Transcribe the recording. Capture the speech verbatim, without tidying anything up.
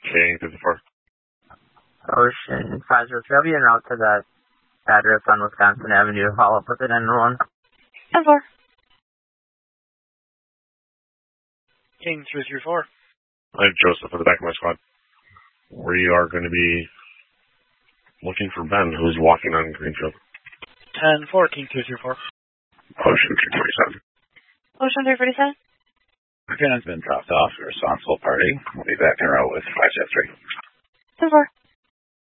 King fifty-four. Ocean five zero three. I'll be en route to that address on Wisconsin Avenue to follow up with it in one. ten four. King three three four. I have Joseph at the back of my squad. We are going to be looking for Ben, who's walking on Greenfield. ten four, King two three four. Ocean three forty-seven. Ocean three forty-seven. Lieutenant's been dropped off. The responsible party will be back in row with five seven three. ten four.